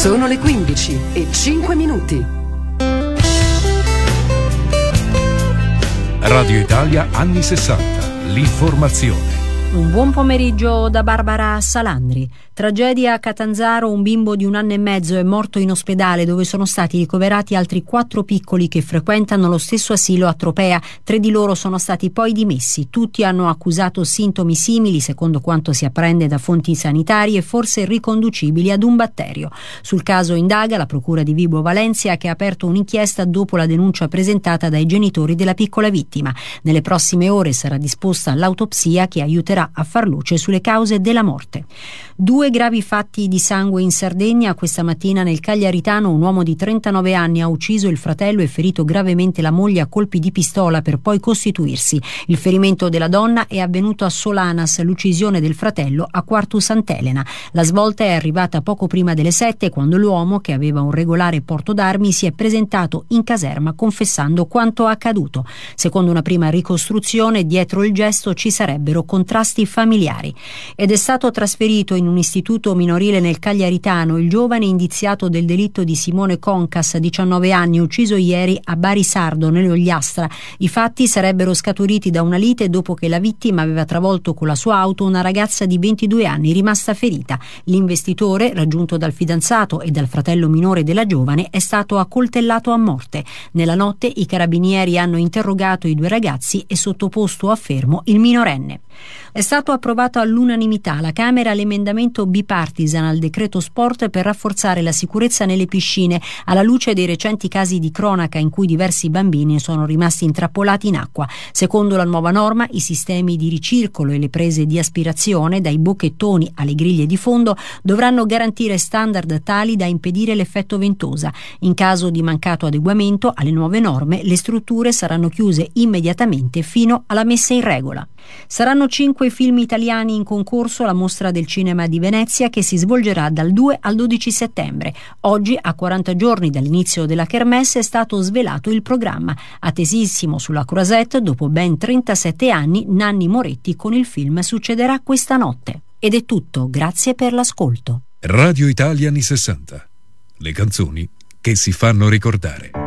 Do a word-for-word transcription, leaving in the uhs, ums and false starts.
Sono le quindici e cinque minuti. Radio Italia anni sessanta. L'informazione. Un buon pomeriggio da Barbara Salandri. Tragedia a Catanzaro, un bimbo di un anno e mezzo è morto in ospedale dove sono stati ricoverati altri quattro piccoli che frequentano lo stesso asilo a Tropea. Tre di loro sono stati poi dimessi. Tutti hanno accusato sintomi simili, secondo quanto si apprende da fonti sanitarie, forse riconducibili ad un batterio. Sul caso indaga la procura di Vibo Valentia, che ha aperto un'inchiesta dopo la denuncia presentata dai genitori della piccola vittima. Nelle prossime ore sarà disposta l'autopsia che aiuterà a far luce sulle cause della morte. Due gravi fatti di sangue in Sardegna. Questa mattina nel Cagliaritano un uomo di trentanove anni ha ucciso il fratello e ferito gravemente la moglie a colpi di pistola per poi costituirsi. Il ferimento della donna è avvenuto a Solanas, l'uccisione del fratello a Quartu Sant'Elena. La svolta è arrivata poco prima delle sette, quando l'uomo, che aveva un regolare porto d'armi, si è presentato in caserma confessando quanto accaduto. Secondo una prima ricostruzione, dietro il gesto ci sarebbero contrasti familiari. Ed è stato trasferito in un istituto minorile nel Cagliaritano il giovane indiziato del delitto di Simone Concas, diciannove anni, ucciso ieri a Barisardo, nell'Ogliastra. I fatti sarebbero scaturiti da una lite dopo che la vittima aveva travolto con la sua auto una ragazza di ventidue anni rimasta ferita. L'investitore, raggiunto dal fidanzato e dal fratello minore della giovane, è stato accoltellato a morte. Nella notte i carabinieri hanno interrogato i due ragazzi e sottoposto a fermo il minorenne. È stato approvato all'unanimità alla Camera l'emendamento bipartisan al decreto sport per rafforzare la sicurezza nelle piscine, alla luce dei recenti casi di cronaca in cui diversi bambini sono rimasti intrappolati in acqua. Secondo la nuova norma, i sistemi di ricircolo e le prese di aspirazione, dai bocchettoni alle griglie di fondo, dovranno garantire standard tali da impedire l'effetto ventosa. In caso di mancato adeguamento alle nuove norme, le strutture saranno chiuse immediatamente fino alla messa in regola. Saranno cinque film italiani in concorso alla Mostra del Cinema di Venezia, che si svolgerà dal due al dodici settembre. Oggi, a quaranta giorni dall'inizio della Kermesse, è stato svelato il programma. Attesissimo sulla Croisette, dopo ben trentasette anni, Nanni Moretti con il film Succederà questa notte. Ed è tutto, grazie per l'ascolto. Radio Italia anni sessanta. Le canzoni che si fanno ricordare.